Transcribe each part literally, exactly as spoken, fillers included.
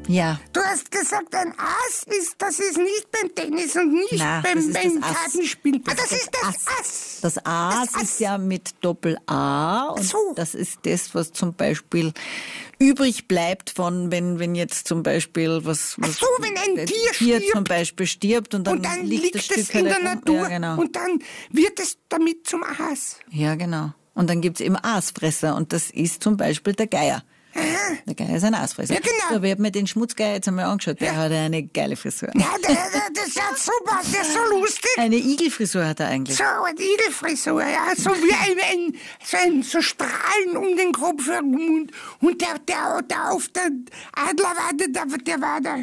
Ja. Du hast gesagt, ein Ass ist, das ist nicht beim Tennis und nicht Nein, das beim, ist beim das Ass. Kartenspielen. Ah, Das das ist ist das das Ass. Ass. Das Aas Das Ass. ist ja mit Doppel-A und so. das ist das, was zum Beispiel übrig bleibt von, wenn, wenn jetzt zum Beispiel was, was so, wenn ein Tier Tier stirbt. zum Beispiel stirbt und dann, Und dann liegt liegt das es Stück in halt der herum. Natur Ja, genau. und dann wird es damit zum Aas. Ja, genau. Und dann gibt's eben Aasfresser und das ist zum Beispiel der Geier. Aha. Der Geier ist ein Aasfresser. Ja, genau. So, wir haben mir den Schmutzgeier jetzt einmal angeschaut. Der Ja. hat eine geile Frisur. Ja, das, das schaut super aus, der ist so lustig. Eine Igelfrisur hat er eigentlich. So eine Igelfrisur, ja, so wie ein, ein, so, ein so Strahlen um den Kopf herum. Und, und der, der, der auf der Adlerweide, der, der war da.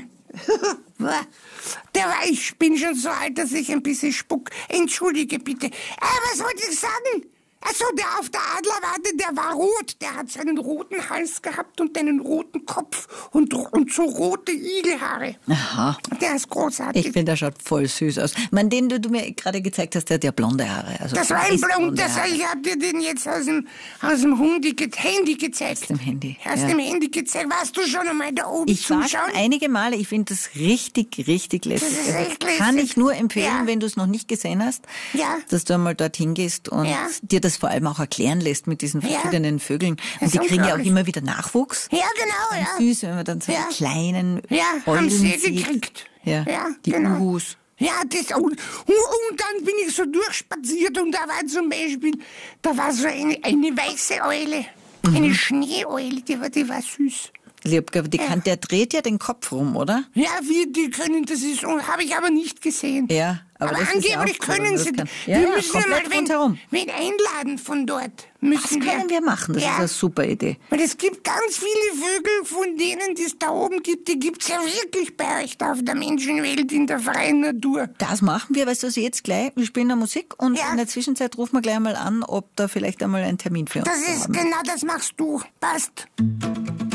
Der war, ich bin schon so alt, dass ich ein bisschen spuck. Entschuldige bitte. Äh, was wollte ich sagen? Also der auf der Adlerweide, der war rot. Der hat so einen roten Hals gehabt und einen roten Kopf und, und so rote Igelhaare. Aha. Der ist großartig. Ich finde, der schaut voll süß aus. Ich meine, den, den du mir gerade gezeigt hast, der hat ja blonde Haare. Also Das war ein weiß Blond, das, Haare. ich hab dir den jetzt aus dem, aus dem Hundi ge Handy gezeigt. Aus dem Handy, Aus ja. dem Handy gezeigt. Warst du schon einmal da oben Ich war zuschauen? schon einige Male, ich finde das richtig, richtig lässig. Das ist Also echt lässig. kann ich nur empfehlen, Ja. wenn du es noch nicht gesehen hast, Ja. dass du einmal dorthin gehst und Ja. dir das vor allem auch erklären lässt mit diesen Ja. verschiedenen Vögeln. Das Und die ist kriegen ja auch unglaublich. immer wieder Nachwuchs. Ja, genau, ja. Süß, wenn man dann so Ja. die kleinen Ja, Eulen haben sie sieht. gekriegt. Ja, Ja, die genau. Uhus. Ja, das, und, und, und dann bin ich so durchspaziert und da war zum Beispiel, da war so eine, eine weiße Eule, Mhm. eine Schneeeule, die war, die war süß. Lieb, die kann, der dreht ja den Kopf rum, oder? Ja, wie die können, das ist, habe ich aber nicht gesehen. Ja, aber, Aber das ist ja angeblich auch cool, wenn können man sie, das kann. wir Ja, ja, müssen ja mal komplett wen, rundherum. wen einladen von dort. Das Müssen können wir machen, das ja. ist eine super Idee. Weil es gibt ganz viele Vögel, von denen die es da oben gibt, die gibt's ja wirklich bei euch da auf der Menschenwelt in der freien Natur. Das machen wir, weißt du, also jetzt gleich, wir spielen da Musik und Ja. in der Zwischenzeit rufen wir gleich mal an, ob da vielleicht einmal ein Termin für uns Das zu ist, haben. genau das machst du. Passt.